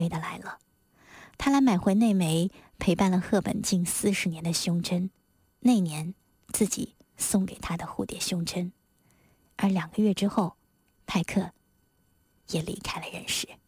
的来了。他来买回那枚陪伴了赫本近40年的胸针，那年自己送给他的蝴蝶胸针。而2个月之后，派克也离开了人世。